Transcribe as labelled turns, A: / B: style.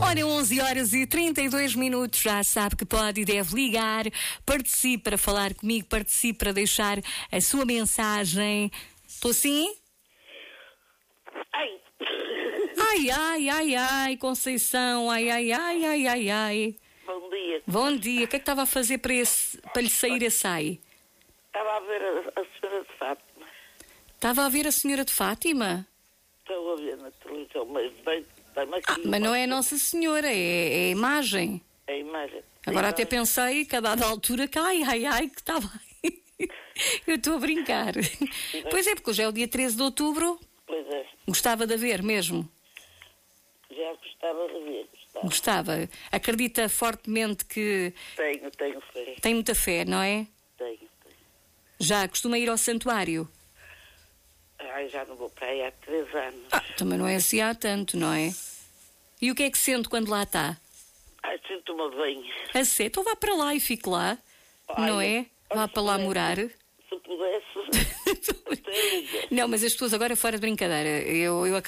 A: Ora, 11h32, já sabe que pode e deve ligar, participe para falar comigo, participe para deixar a sua mensagem. Estou sim?
B: Ai,
A: Ai, Conceição, ai.
B: bom dia.
A: Bom dia, o que é que estava a fazer para lhe sair esse ai?
B: Estava a ver a senhora de Fátima.
A: Estava a ver a senhora de Fátima?
B: Estou a ver na televisão, mas bem aqui.
A: Mas não é Nossa Senhora, é a imagem.
B: A imagem.
A: Agora até pensei que a dada altura que que estava aí. Eu estou a brincar. Pois é, porque hoje é o dia 13 de outubro.
B: Pois é,
A: Gostava de ver mesmo.
B: já gostava de ver.
A: Gostava. Acredita fortemente que
B: Tenho fé.
A: tem muita fé, não é?
B: Tenho.
A: Já costuma ir ao santuário?
B: Ai, já não vou para aí há 3 anos.
A: Também não é assim há tanto, não é? E o que é que sente quando lá está?
B: Ai, sinto-me bem.
A: A sério? Então vá para lá e fique lá, não é? Vá para lá morar.
B: Se pudesse.
A: Não, mas as pessoas agora fora de brincadeira. Eu